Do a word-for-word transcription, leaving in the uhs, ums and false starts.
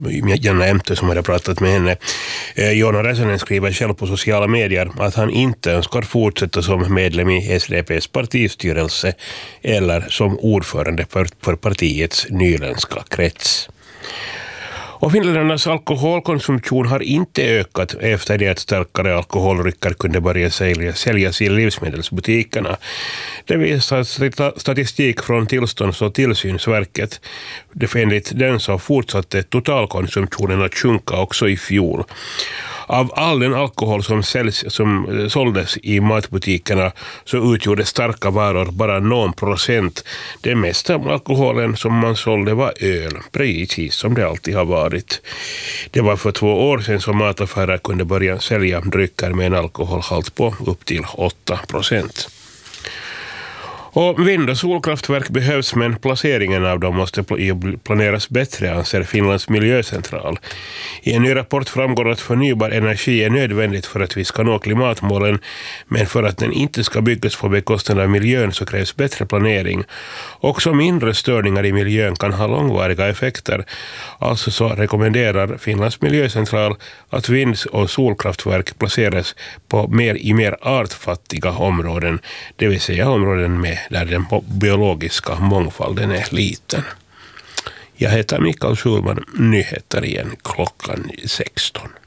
Janna Emte som hade pratat med henne. Joona Räsänen skriver själv på sociala medier att han inte önskar fortsätta som medlem i S D P:s partistyrelse eller som ordförande för, för partiets nyländska krets. Och finländarnas alkoholkonsumtion har inte ökat efter det att starkare alkoholdrycker kunde börja säljas i livsmedelsbutikerna. Det visar statistik från Tillstånds- och tillsynsverket. Enligt den så fortsatte totalkonsumtionen att sjunka också i fjol. Av all den alkohol som, säljs, som såldes i matbutikerna så utgjorde starka varor bara någon procent. Det mesta av alkoholen som man sålde var öl, precis som det alltid har varit. Det var för två år sedan som mataffärer kunde börja sälja drycker med en alkoholhalt på upp till åtta procent. Och vind- och solkraftverk behövs, men placeringen av dem måste planeras bättre, anser Finlands miljöcentral. I en ny rapport framgår att förnybar energi är nödvändigt för att vi ska nå klimatmålen, men för att den inte ska byggas på bekostnad av miljön så krävs bättre planering. Också mindre störningar i miljön kan ha långvariga effekter. Alltså så rekommenderar Finlands miljöcentral att vind- och solkraftverk placeras på mer i mer artfattiga områden, det vill säga områden med där den biologiska mångfalden är liten. Jag heter Mikael Schulman, nyheter igen klockan sexton.